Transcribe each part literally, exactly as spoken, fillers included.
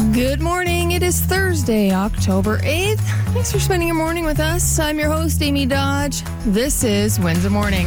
Good morning. It is Thursday, October eighth. Thanks for spending your morning with us. I'm your host, Amy Dodge. This is Windsor Morning.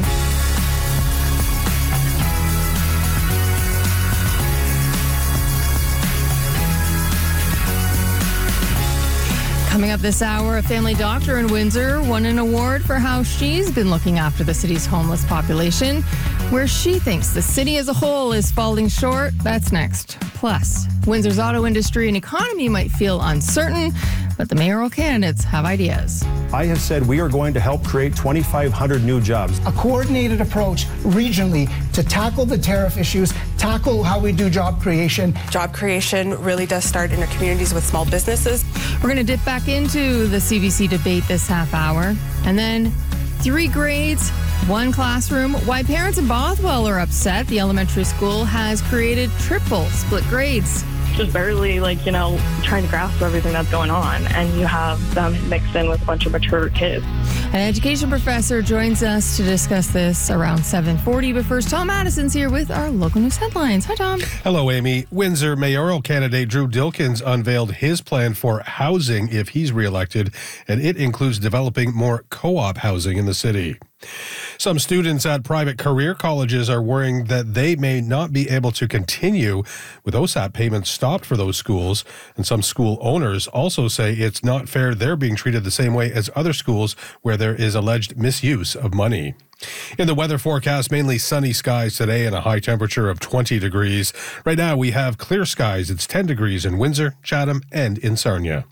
Coming up this hour, a family doctor in Windsor won an award for how she's been looking after the city's homeless population. Where she thinks the city as a whole is falling short, that's next. Plus, Windsor's auto industry and economy might feel uncertain, but the mayoral candidates have ideas. I have said we are going to help create twenty-five hundred new jobs. A coordinated approach regionally to tackle the tariff issues, tackle how we do job creation. Job creation really does start in our communities with small businesses. We're going to dip back into the C B C debate this half hour. And then three grades, one classroom. Why parents in Bothwell are upset. The elementary school has created triple split grades. Just barely, like, you know, trying to grasp everything that's going on, and you have them mixed in with a bunch of mature kids. An education professor joins us to discuss this around seven forty, but first, Tom Addison's here with our local news headlines. Hi, Tom. Hello, Amy. Windsor mayoral candidate Drew Dilkens unveiled his plan for housing if he's reelected, and it includes developing more co-op housing in the city. Some students at private career colleges are worrying that they may not be able to continue with O S A P payments stopped for those schools. And some school owners also say it's not fair they're being treated the same way as other schools where there is alleged misuse of money. In the weather forecast, mainly sunny skies today and a high temperature of twenty degrees. Right now we have clear skies. It's ten degrees in Windsor, Chatham, and in Sarnia.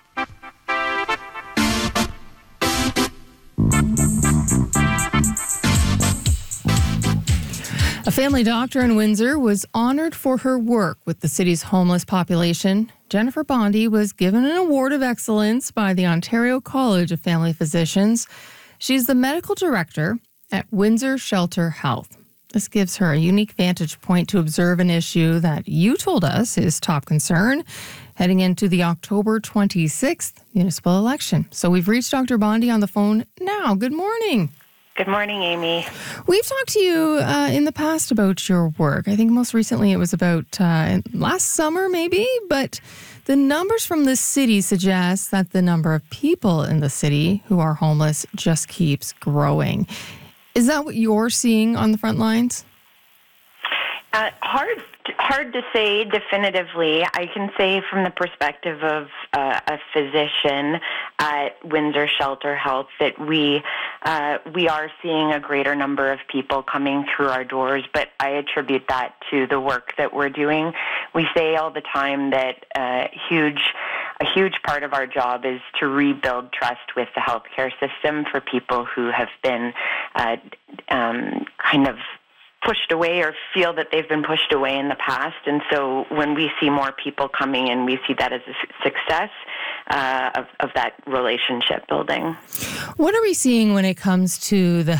A family doctor in Windsor was honored for her work with the city's homeless population. Jennifer Bondi was given an award of excellence by the Ontario College of Family Physicians. She's the medical director at Windsor Shelter Health. This gives her a unique vantage point to observe an issue that you told us is top concern heading into the October twenty-sixth municipal election. So we've reached Doctor Bondi on the phone now. Good morning. Good morning, Amy. We've talked to you uh, in the past about your work. I think most recently it was about uh, last summer, maybe, but the numbers from the city suggest that the number of people in the city who are homeless just keeps growing. Is that what you're seeing on the front lines? Uh, hard, hard to say definitively. I can say from the perspective of uh, a physician at Windsor Shelter Health that we uh, we are seeing a greater number of people coming through our doors, but I attribute that to the work that we're doing. We say all the time that uh, huge a huge part of our job is to rebuild trust with the healthcare system for people who have been uh, um, kind of pushed away or feel that they've been pushed away in the past. And so when we see more people coming in, we see that as a success uh, of, of that relationship building. What are we seeing when it comes to the